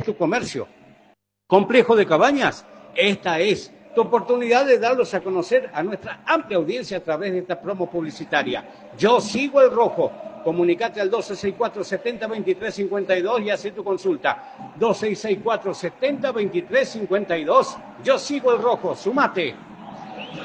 tu comercio. Complejo de Cabañas, esta es tu oportunidad de darlos a conocer a nuestra amplia audiencia a través de esta promo publicitaria. Yo sigo el rojo. Comunicate al 2664-70-2352 y hace tu consulta. 2664-70-2352. Yo sigo el rojo. Sumate.